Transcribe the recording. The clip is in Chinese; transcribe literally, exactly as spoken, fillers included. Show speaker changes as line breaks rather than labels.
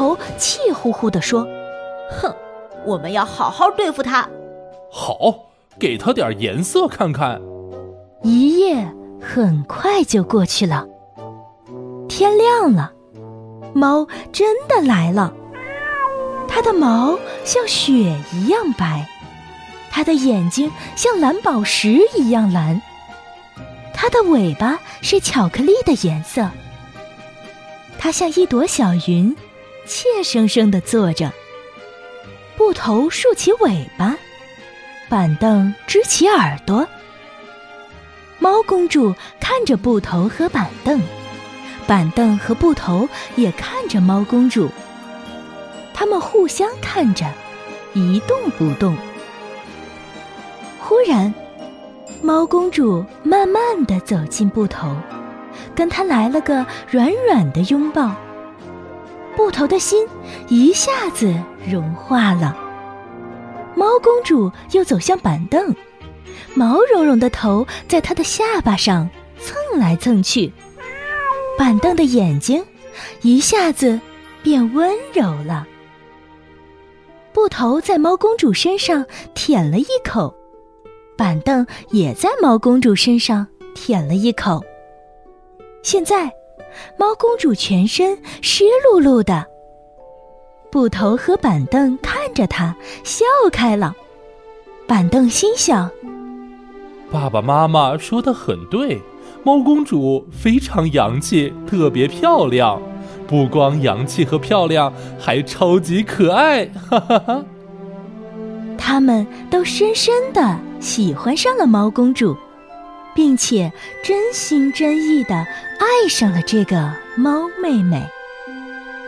头气呼呼地说：
哼，我们要好好对付他。
好，给他点颜色看看。
一夜很快就过去了，天亮了，猫真的来了。它的毛像雪一样白，它的眼睛像蓝宝石一样蓝，它的尾巴是巧克力的颜色。它像一朵小云，怯生生地坐着。布头竖起尾巴，板凳支起耳朵。猫公主看着布头和板凳，板凳和布头也看着猫公主。他们互相看着，一动不动。忽然，猫公主慢慢地走进布头，跟他来了个软软的拥抱。布头的心一下子融化了。猫公主又走向板凳，毛茸茸的头在她的下巴上蹭来蹭去。板凳的眼睛一下子变温柔了。布头在猫公主身上舔了一口，板凳也在猫公主身上舔了一口。现在，猫公主全身湿漉漉的。布头和板凳看着她，笑开了。板凳心想：
爸爸妈妈说得很对，猫公主非常洋气，特别漂亮。不光洋气和漂亮，还超级可爱，哈哈哈！
他们都深深地喜欢上了猫公主，并且真心真意地爱上了这个猫妹妹。